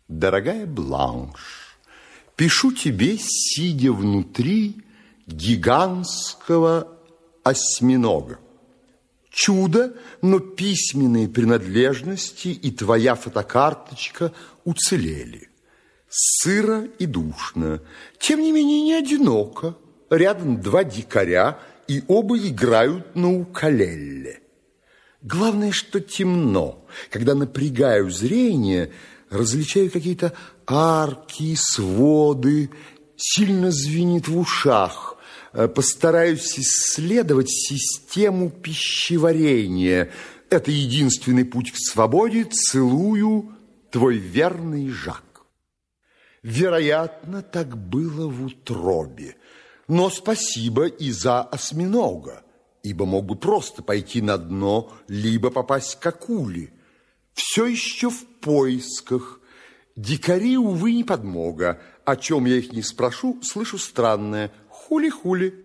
Дорогая Бланш, пишу тебе, сидя внутри гигантского осьминога. Чудо, но письменные принадлежности и твоя фотокарточка уцелели. Сыро и душно, тем не менее не одиноко. Рядом два дикаря, и оба играют на укулеле. Главное, что темно. Когда напрягаю зрение, различаю какие-то арки, своды, сильно звенит в ушах. Постараюсь исследовать систему пищеварения. Это единственный путь к свободе. Целую, твой верный Жак. Вероятно, так было в утробе. Но спасибо и за осьминога, ибо мог бы просто пойти на дно, либо попасть к акуле. Все еще в поисках. Дикари, увы, не подмога. О чем я их не спрошу, слышу странное. Хули-хули.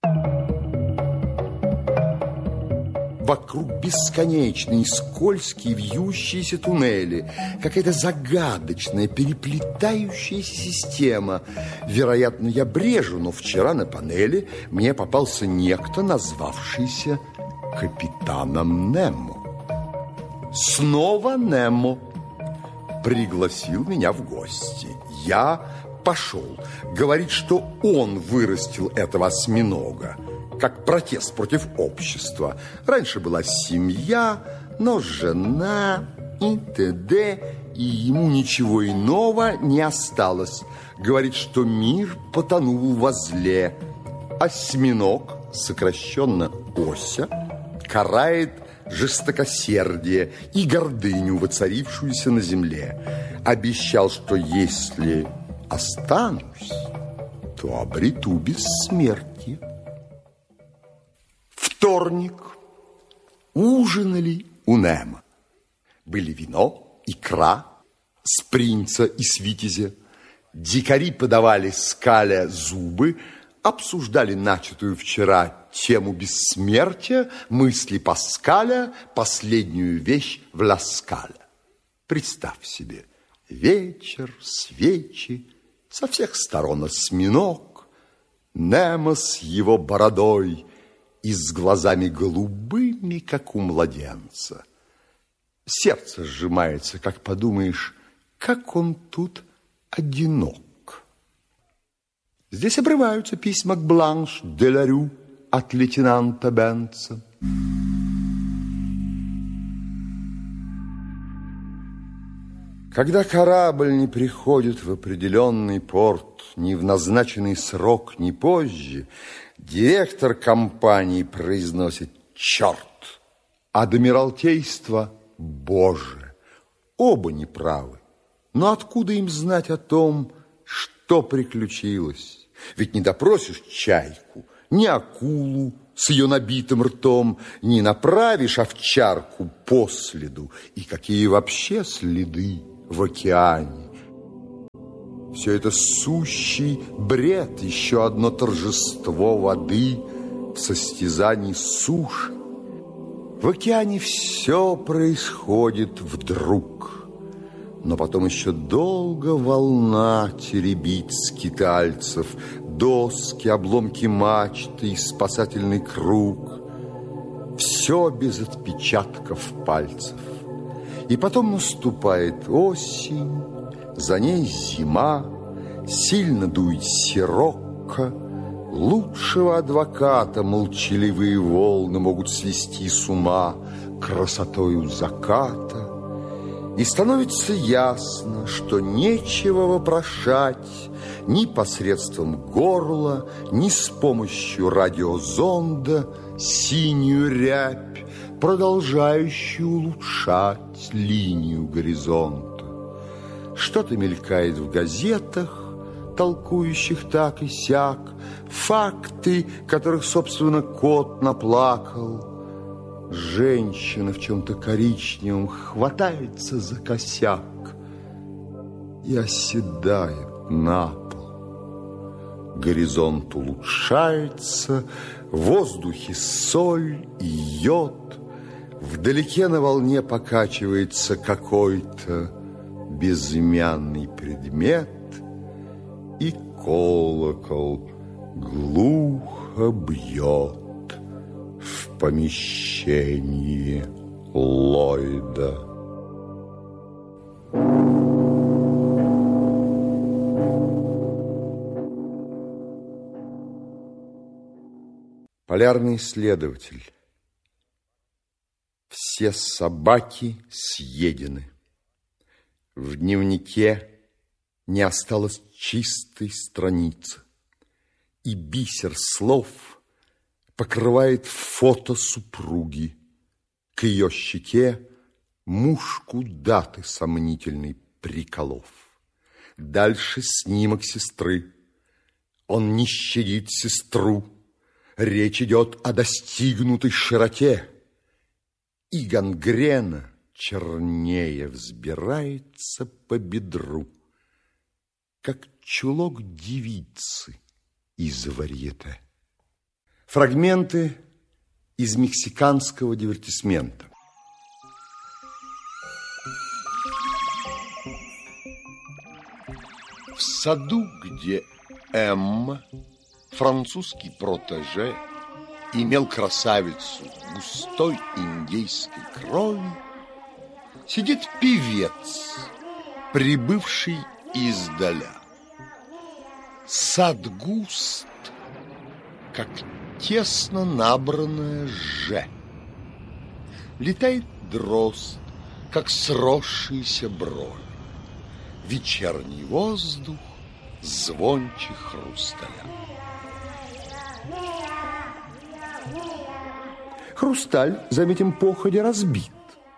Вокруг бесконечные, скользкие, вьющиеся туннели. Какая-то загадочная, переплетающаяся система. Вероятно, я брежу, но вчера на панели мне попался некто, назвавшийся капитаном Немо. Снова Немо пригласил меня в гости. Я пошел. Говорит, что он вырастил этого осьминога, как протест против общества. Раньше была семья, но жена и т.д. И ему ничего иного не осталось. Говорит, что мир потонул во зле. Осьминог, сокращенно Ося, карает жестокосердие и гордыню, воцарившуюся на земле. Обещал, что если останусь, то обрету бессмертие. Вторник. Ужинали у Немо. Были вино, икра с принца и с витязя. Дикари подавали скаля зубы, обсуждали начатую вчера тему бессмертия, мысли Паскаля, последнюю вещь в Ласкаля. Представь себе, вечер, свечи, со всех сторон осьминог, Немо с его бородой и с глазами голубыми, как у младенца. Сердце сжимается, как подумаешь, как он тут одинок. Здесь обрываются письма к Бланш де ла Рю от лейтенанта Бенца. Когда корабль не приходит в определенный порт ни в назначенный срок, ни позже, директор компании произносит «черт», Адмиралтейство «Боже». Оба неправы. Но откуда им знать о том, что приключилось? Ведь не допросишь чайку, ни акулу с ее набитым ртом, не направишь овчарку по следу. И какие вообще следы в океане? Все это сущий бред, еще одно торжество воды в состязании суши. В океане все происходит вдруг, но потом еще долго волна теребит скитальцев, доски, обломки мачты и спасательный круг. Все без отпечатков пальцев. И потом наступает осень, за ней зима, сильно дует сирокко. Лучшего адвоката молчаливые волны могут свести с ума красотою заката. И становится ясно, что нечего вопрошать ни посредством горла, ни с помощью радиозонда синюю рябь, продолжающую улучшать линию горизонта. Что-то мелькает в газетах, толкующих так и сяк, факты, которых, собственно, кот наплакал. Женщина в чем-то коричневом хватается за косяк и оседает на пол. Горизонт улучшается, в воздухе соль и йод, вдалеке на волне покачивается какой-то безымянный предмет, и колокол глухо бьет в помещении Ллойда. Полярный исследователь. Все собаки съедены. В дневнике не осталось чистой страницы, и бисер слов покрывает фото супруги. К ее щеке мушку даты сомнительный приколов. Дальше снимок сестры. Он не щадит сестру. Речь идет о достигнутой широте. И гангрена чернее взбирается по бедру, как чулок девицы из варьете. Фрагменты из мексиканского дивертисмента. В саду, где М, французский протеже, имел красавицу густой индейской крови, сидит певец, прибывший издаля. Сад густ, как тесно набранное «Ж». Летает дрозд, как сросшиеся брови. Вечерний воздух звонче хрусталя. Хрусталь, заметим, походя разбит.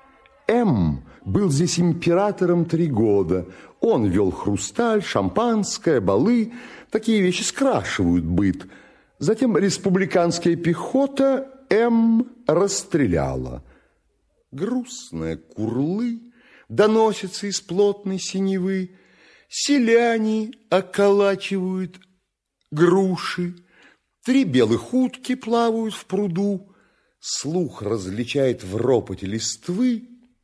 М был здесь императором 3 года. Он вел хрусталь, шампанское, балы. Такие вещи скрашивают быт. Затем республиканская пехота М расстреляла. Грустные курлы доносятся из плотной синевы. Селяне околачивают груши. 3 белых утки плавают в пруду. Слух различает в ропоте листвы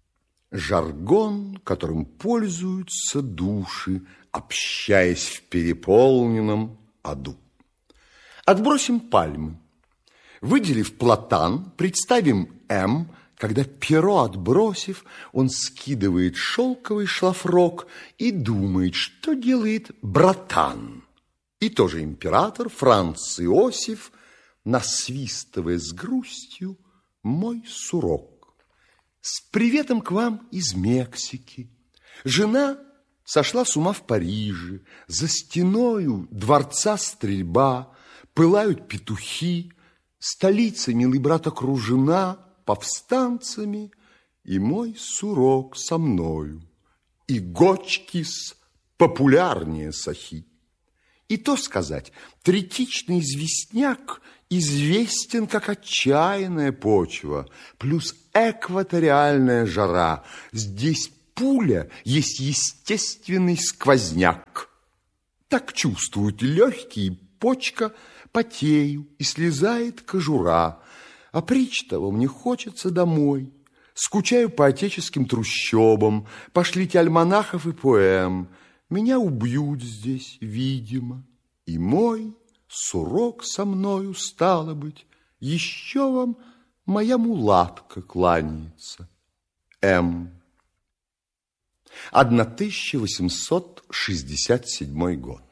жаргон, которым пользуются души, общаясь в переполненном аду. Отбросим пальмы. Выделив платан, представим М, когда перо отбросив, он скидывает шелковый шлафрок и думает, что делает братан. И тоже император Франц Иосиф, насвистывая с грустью мой сурок. С приветом к вам из Мексики. Жена сошла с ума в Париже. За стеною дворца стрельба, пылают петухи. Столица, милый брат, окружена повстанцами, и мой сурок со мною. И Гочкис популярнее сахи. И то сказать, третичный известняк известен как отчаянная почва, плюс экваториальная жара. Здесь пуля есть естественный сквозняк. Так чувствуют легкие, почка, потею, и слезает кожура. А притч того мне хочется домой. Скучаю по отеческим трущобам, пошлите альманахов и поэм. Меня убьют здесь, видимо, и мой сурок со мною, стало быть, еще вам моя мулатка кланяется. М. 1867 год.